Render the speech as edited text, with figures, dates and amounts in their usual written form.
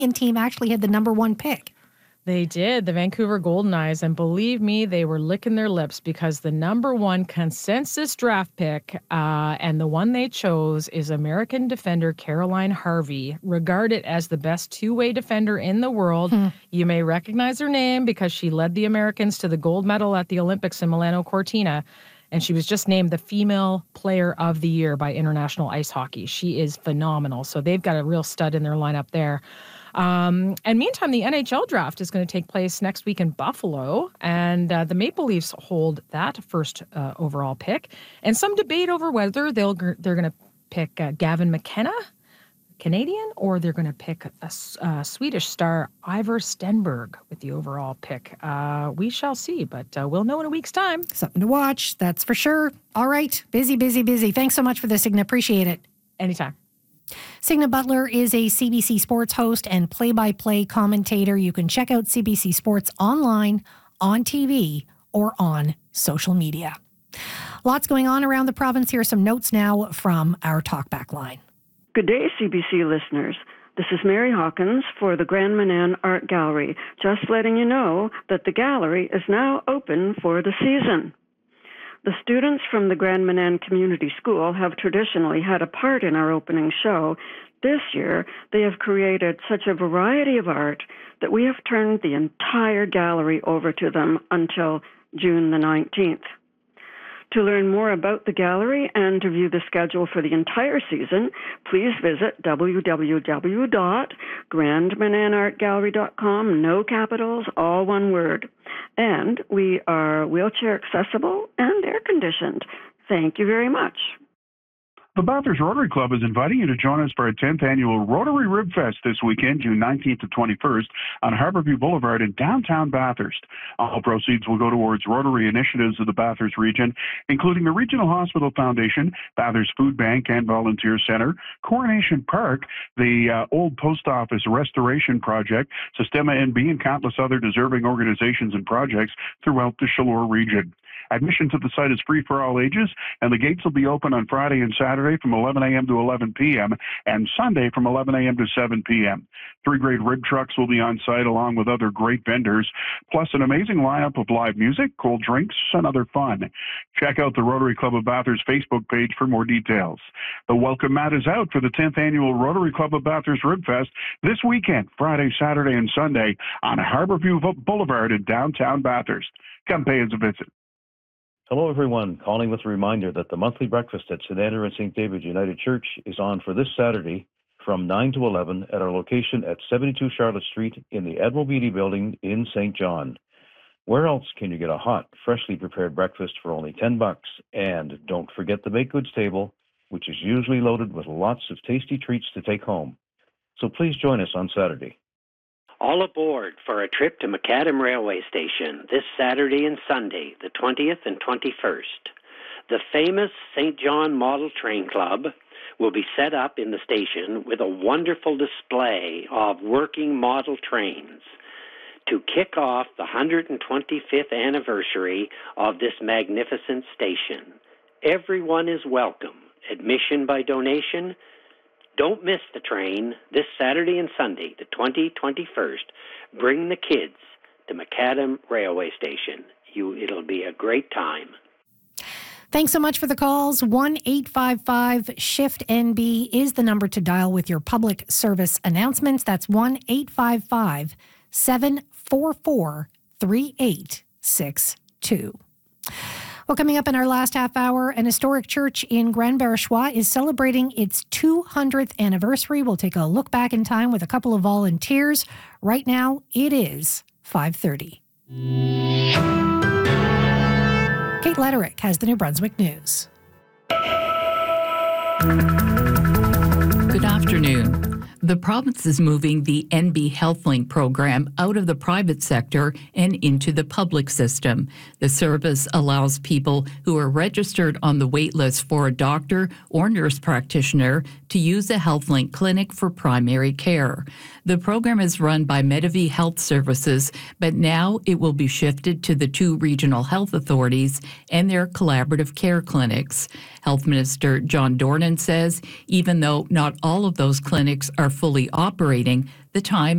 Canadian team actually had the number one pick. They did, the Vancouver Golden Knights, and believe me, they were licking their lips because the number one consensus draft pick and the one they chose is American defender Caroline Harvey, regarded as the best two-way defender in the world. You may recognize her name because she led the Americans to the gold medal at the Olympics in Milano Cortina, and she was just named the Female Player of the Year by International Ice Hockey. She is phenomenal, so they've got a real stud in their lineup there. And meantime, the NHL draft is going to take place next week in Buffalo, and the Maple Leafs hold that first overall pick. And some debate over whether they're going to pick Gavin McKenna, Canadian, or they're going to pick a Swedish star, Ivar Stenberg, with the overall pick. We shall see, but we'll know in a week's time. Something to watch, that's for sure. All right, busy. Thanks so much for this, Signa. Appreciate it. Anytime. Signa Butler is a CBC Sports host and play-by-play commentator. You can check out CBC Sports online, on TV, or on social media. Lots going on around the province. Here are some notes now from our talkback line. Good day, CBC listeners. This is Mary Hawkins for the Grand Manan Art Gallery. Just letting you know that the gallery is now open for the season. The students from the Grand Manan Community School have traditionally had a part in our opening show. This year, they have created such a variety of art that we have turned the entire gallery over to them until June the 19th. To learn more about the gallery and to view the schedule for the entire season, please visit www.grandmananartgallery.com, no capitals, all one word. And we are wheelchair accessible and air conditioned. Thank you very much. The Bathurst Rotary Club is inviting you to join us for our 10th annual Rotary Rib Fest this weekend, June 19th to 21st, on Harborview Boulevard in downtown Bathurst. All proceeds will go towards Rotary initiatives of the Bathurst region, including the Regional Hospital Foundation, Bathurst Food Bank and Volunteer Center, Coronation Park, the Old Post Office Restoration Project, Sistema NB, and countless other deserving organizations and projects throughout the Chaleur region. Admission to the site is free for all ages, and the gates will be open on Friday and Saturday from 11 a.m. to 11 p.m. and Sunday from 11 a.m. to 7 p.m. 3 great rib trucks will be on site along with other great vendors, plus an amazing lineup of live music, cold drinks, and other fun. Check out the Rotary Club of Bathurst Facebook page for more details. The welcome mat is out for the 10th annual Rotary Club of Bathurst Rib Fest this weekend, Friday, Saturday, and Sunday on Harborview Boulevard in downtown Bathurst. Come pay us a visit. Hello, everyone. Calling with a reminder that the monthly breakfast at St. Andrew and St. David United Church is on for this Saturday from 9 to 11 at our location at 72 Charlotte Street in the Admiral Beatty Building in St. John. Where else can you get a hot, freshly prepared breakfast for only $10? And don't forget the baked goods table, which is usually loaded with lots of tasty treats to take home. So please join us on Saturday. All aboard for a trip to Macadam Railway Station this Saturday and Sunday, the 20th and 21st. The famous St. John Model Train Club will be set up in the station with a wonderful display of working model trains to kick off the 125th anniversary of this magnificent station. Everyone is welcome. Admission by donation. Don't miss the train this Saturday and Sunday, the 21st. Bring the kids to Macadam Railway Station. It'll be a great time. Thanks so much for the calls. 1-855-SHIFT-NB is the number to dial with your public service announcements. That's 1-855-744-3862. Well, coming up in our last half hour, an historic church in Grand Barachois is celebrating its 200th anniversary. We'll take a look back in time with a couple of volunteers. Right now, it is 5:30. Kate Letterick has the New Brunswick News. Good afternoon. The province is moving the NB HealthLink program out of the private sector and into the public system. The service allows people who are registered on the wait list for a doctor or nurse practitioner to use a HealthLink clinic for primary care. The program is run by Medavie Health Services, but now it will be shifted to the 2 regional health authorities and their collaborative care clinics. Health Minister John Dornan says even though not all of those clinics are fully operating, the time